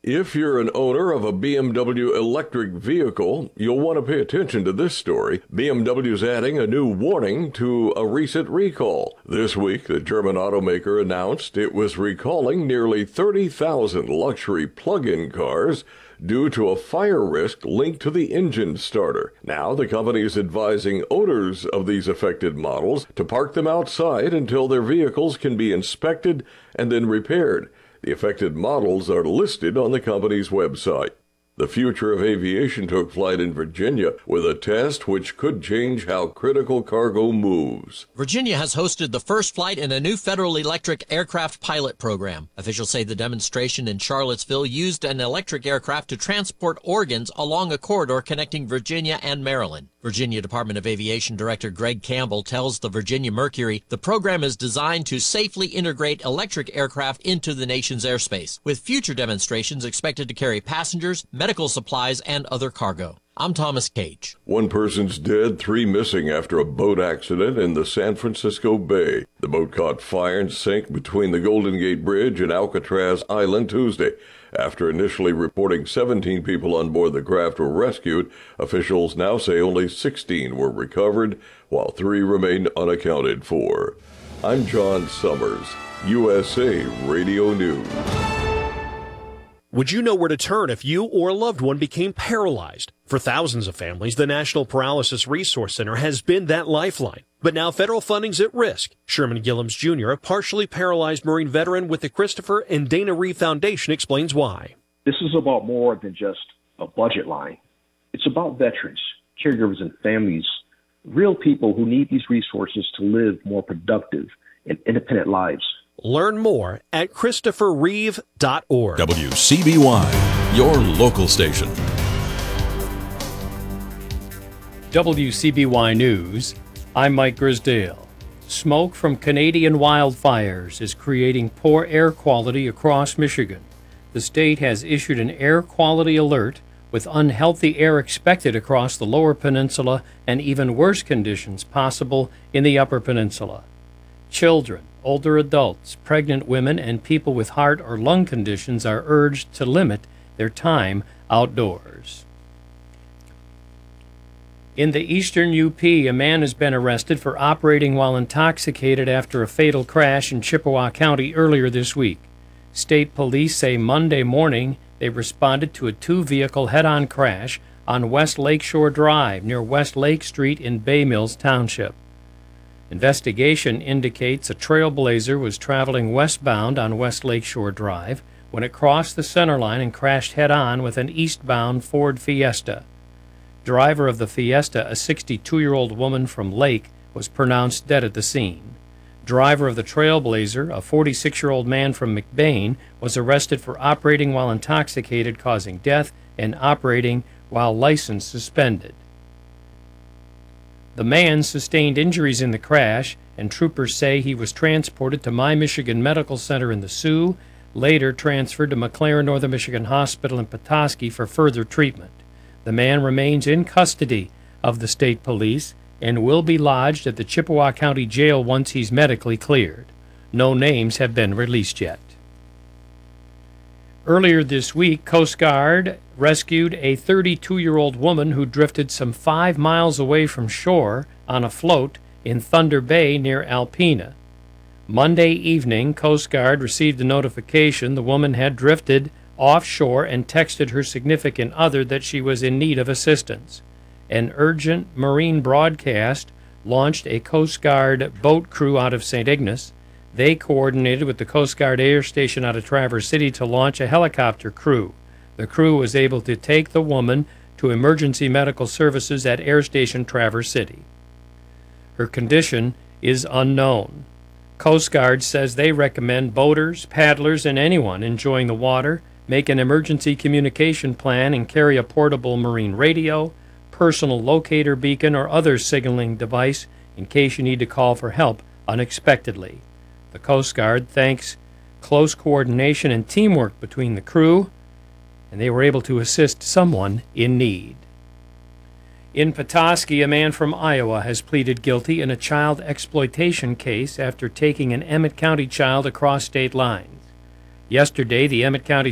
If you're an owner of a BMW electric vehicle, you'll want to pay attention to this story. BMW's adding a new warning to a recent recall. This week, the German automaker announced it was recalling nearly 30,000 luxury plug-in cars due to a fire risk linked to the engine starter. Now, the company is advising owners of these affected models to park them outside until their vehicles can be inspected and then repaired. The affected models are listed on the company's website. The future of aviation took flight in Virginia with a test which could change how critical cargo moves. Virginia has hosted the first flight in a new Federal Electric aircraft pilot program. Officials say the demonstration in Charlottesville used an electric aircraft to transport organs along a corridor connecting Virginia and Maryland. Virginia Department of Aviation Director Greg Campbell tells the Virginia Mercury the program is designed to safely integrate electric aircraft into the nation's airspace, with future demonstrations expected to carry passengers, medical supplies, and other cargo. I'm Thomas Cage. One person's dead, 3 missing after a boat accident in the San Francisco Bay. The boat caught fire and sank between the Golden Gate Bridge and Alcatraz Island Tuesday. After initially reporting 17 people on board the craft were rescued, officials now say only 16 were recovered, while 3 remain unaccounted for. I'm John Summers, USA Radio News. Would you know where to turn if you or a loved one became paralyzed? For thousands of families, the National Paralysis Resource Center has been that lifeline. But now federal funding's at risk. Sherman Gillums Jr., a partially paralyzed Marine veteran with the Christopher and Dana Reeve Foundation, explains why. This is about more than just a budget line. It's about veterans, caregivers, and families, real people who need these resources to live more productive and independent lives. Learn more at ChristopherReeve.org. WCBY, your local station. WCBY News, I'm Mike Grisdale. Smoke from Canadian wildfires is creating poor air quality across Michigan. The state has issued an air quality alert with unhealthy air expected across the lower peninsula and even worse conditions possible in the upper peninsula. Children, older adults, pregnant women, and people with heart or lung conditions are urged to limit their time outdoors. In the eastern UP, a man has been arrested for operating while intoxicated after a fatal crash in Chippewa County earlier this week. State police say Monday morning they responded to a 2-vehicle head-on crash on West Lakeshore Drive near West Lake Street in Bay Mills Township. Investigation indicates a Trailblazer was traveling westbound on West Lakeshore Drive when it crossed the center line and crashed head-on with an eastbound Ford Fiesta. Driver of the Fiesta, a 62-year-old woman from Lake, was pronounced dead at the scene. Driver of the Trailblazer, a 46-year-old man from McBain, was arrested for operating while intoxicated, causing death, and operating while license suspended. The man sustained injuries in the crash, and troopers say he was transported to My Michigan Medical Center in the Sioux, later transferred to McLaren Northern Michigan Hospital in Petoskey for further treatment. The man remains in custody of the state police and will be lodged at the Chippewa County Jail once he's medically cleared. No names have been released yet. Earlier this week, Coast Guard rescued a 32-year-old woman who drifted some 5 miles away from shore on a float in Thunder Bay near Alpena. Monday evening, Coast Guard received a notification the woman had drifted offshore and texted her significant other that she was in need of assistance. An urgent marine broadcast launched a Coast Guard boat crew out of St. Ignace. They coordinated with the Coast Guard Air Station out of Traverse City to launch a helicopter crew. The crew was able to take the woman to emergency medical services at Air Station Traverse City. Her condition is unknown. Coast Guard says they recommend boaters, paddlers, and anyone enjoying the water make an emergency communication plan and carry a portable marine radio, personal locator beacon, or other signaling device in case you need to call for help unexpectedly. The Coast Guard thanks close coordination and teamwork between the crew, and they were able to assist someone in need. In Petoskey, a man from Iowa has pleaded guilty in a child exploitation case after taking an Emmett County child across state lines. Yesterday, the Emmett County